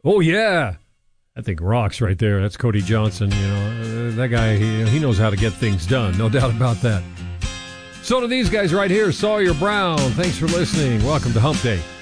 Oh, yeah. That thing rocks right there. That's Cody Johnson. That guy, he knows how to get things done. No doubt about that. So do these guys right here, Sawyer Brown. Thanks for listening. Welcome to Hump Day.